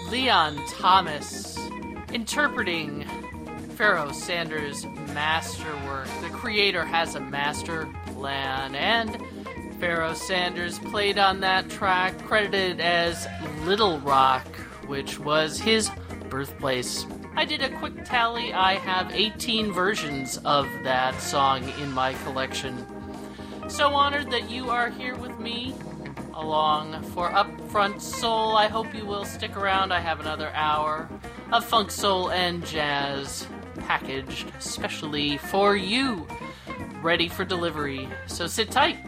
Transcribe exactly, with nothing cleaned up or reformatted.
Leon Thomas, interpreting Pharoah Sanders' masterwork. The creator has a master plan, and Pharoah Sanders played on that track, credited as Little Rock, which was his birthplace. I did a quick tally. I have eighteen versions of that song in my collection. So honored that you are here with me along for Upfront Soul. I hope you will stick around. I have another hour of funk, soul, and jazz packaged especially for you, ready for delivery. So sit tight.